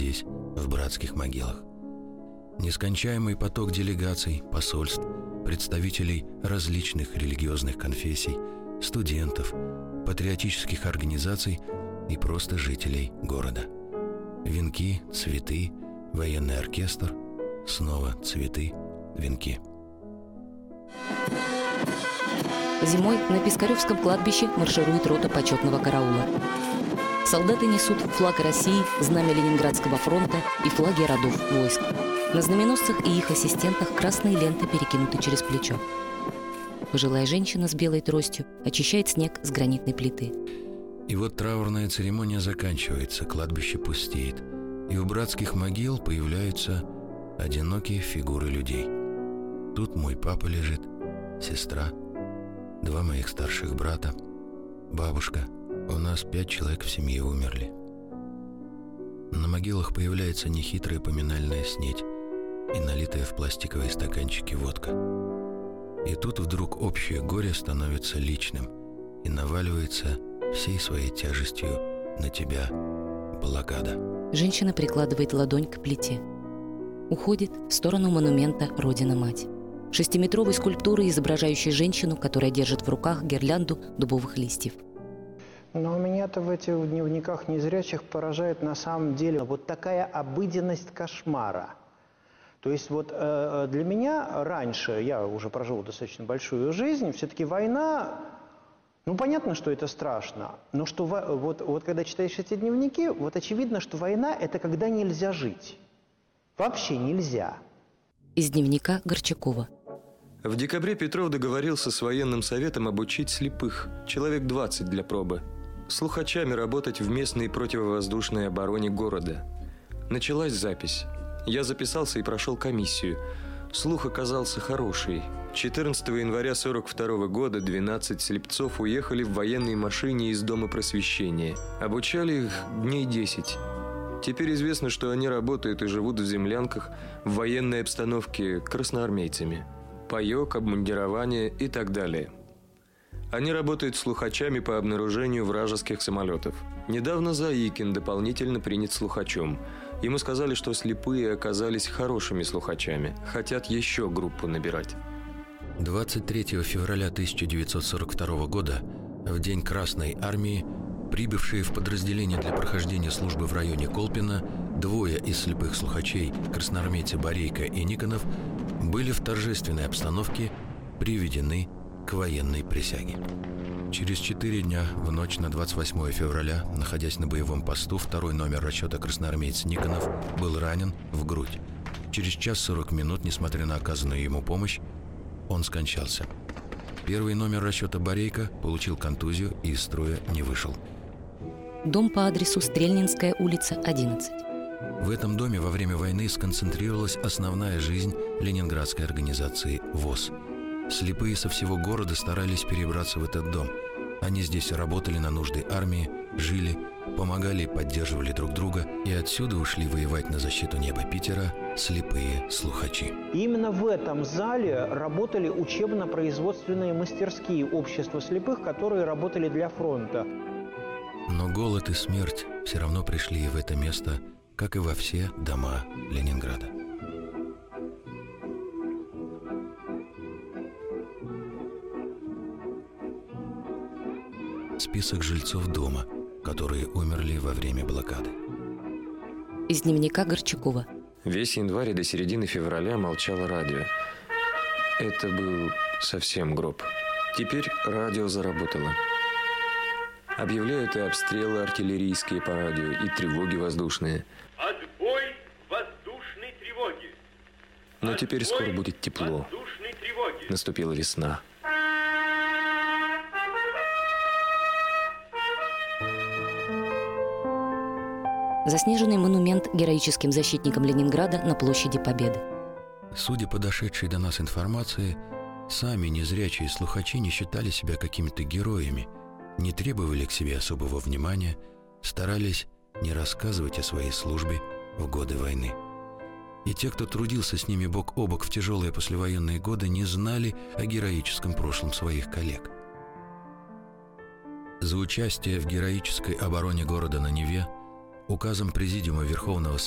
здесь, в братских могилах. Нескончаемый поток делегаций, посольств, представителей различных религиозных конфессий, студентов, патриотических организаций и просто жителей города. Венки, цветы, военный оркестр, снова цветы, венки. Зимой на Пискаревском кладбище марширует рота почетного караула. Солдаты несут флаг России, знамя Ленинградского фронта и флаги родов войск. На знаменосцах и их ассистентах красные ленты перекинуты через плечо. Пожилая женщина с белой тростью очищает снег с гранитной плиты. И вот траурная церемония заканчивается, кладбище пустеет, и у братских могил появляются одинокие фигуры людей. Тут мой папа лежит, сестра, 2 моих старших брата, бабушка. У нас 5 человек в семье умерли. На могилах появляется нехитрая поминальная снедь и налитая в пластиковые стаканчики водка. И тут вдруг общее горе становится личным и наваливается всей своей тяжестью на тебя блокада. Женщина прикладывает ладонь к плите. Уходит в сторону монумента «Родина-мать». 6-метровой скульптуры, изображающей женщину, которая держит в руках гирлянду дубовых листьев. Но меня-то в этих дневниках незрячих поражает на самом деле вот такая обыденность кошмара. То есть вот для меня раньше, я уже прожил достаточно большую жизнь, все-таки война, ну понятно, что это страшно, но что вот когда читаешь эти дневники, вот очевидно, что война – это когда нельзя жить. Вообще нельзя. Из дневника Горчакова. В декабре Петров договорился с военным советом обучить слепых, человек 20 для пробы, слухачами работать в местной противовоздушной обороне города. Началась запись. Я записался и прошел комиссию. Слух оказался хороший. 14 января 1942 года 12 слепцов уехали в военной машине из Дома просвещения. Обучали их дней 10. Теперь известно, что они работают и живут в землянках в военной обстановке красноармейцами. Паёк, обмундирование и так далее. Они работают слухачами по обнаружению вражеских самолетов. Недавно Заикин дополнительно принят слухачом. Ему сказали, что слепые оказались хорошими слухачами. Хотят еще группу набирать. 23 февраля 1942 года, в день Красной Армии, прибывшие в подразделение для прохождения службы в районе Колпино, 2 из слепых слухачей, красноармейцы Борейко и Никонов, были в торжественной обстановке приведены к военной присяге. Через 4 дня, в ночь на 28 февраля, находясь на боевом посту, 2-й номер расчета красноармеец Никонов был ранен в грудь. Через час 40 минут, несмотря на оказанную ему помощь, он скончался. 1-й номер расчета Борейко получил контузию и из строя не вышел. Дом по адресу Стрельнинская улица, 11. В этом доме во время войны сконцентрировалась основная жизнь ленинградской организации ВОС. Слепые со всего города старались перебраться в этот дом. Они здесь работали на нужды армии, жили, помогали и поддерживали друг друга, и отсюда ушли воевать на защиту неба Питера слепые слухачи. Именно в этом зале работали учебно-производственные мастерские общества слепых, которые работали для фронта. Но голод и смерть все равно пришли и в это место, как и во все дома Ленинграда. Список жильцов дома, которые умерли во время блокады. Из дневника Горчакова. Весь январь и до середины февраля молчало радио. Это был совсем гроб. Теперь радио заработало. Объявляют и обстрелы артиллерийские по радио, и тревоги воздушные. Отбой воздушной тревоги. Но теперь скоро будет тепло. Наступила весна. Заснеженный монумент героическим защитникам Ленинграда на площади Победы. Судя по дошедшей до нас информации, сами незрячие слухачи не считали себя какими-то героями, не требовали к себе особого внимания, старались не рассказывать о своей службе в годы войны. И те, кто трудился с ними бок о бок в тяжелые послевоенные годы, не знали о героическом прошлом своих коллег. За участие в героической обороне города на Неве указом Президиума Верховного